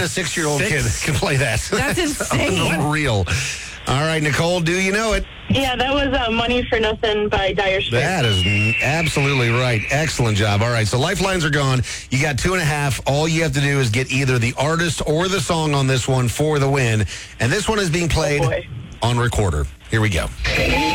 a 6-year-old kid can play that. That's insane. Unreal. All right, Nicole, do you know it? Yeah, that was Money for Nothing by Dire Straits. That is absolutely right. Excellent job. All right, so lifelines are gone. You got 2.5. All you have to do is get either the artist or the song on this one for the win. And this one is being played on recorder. Here we go.